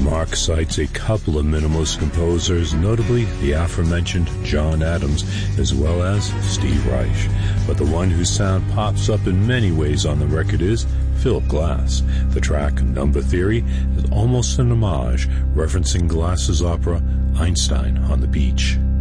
Mark cites a couple of minimalist composers, notably the aforementioned John Adams as well as Steve Reich. But the one whose sound pops up in many ways on the record is Philip Glass. The track Number Theory is almost an homage, referencing Glass's opera Einstein on the Beach.